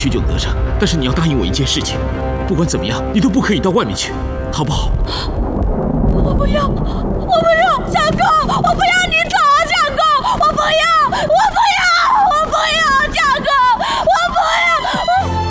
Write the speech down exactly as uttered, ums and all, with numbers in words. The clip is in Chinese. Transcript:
去就得着，但是你要答应我一件事情，不管怎么样，你都不可以到外面去，好不好？ 我不要。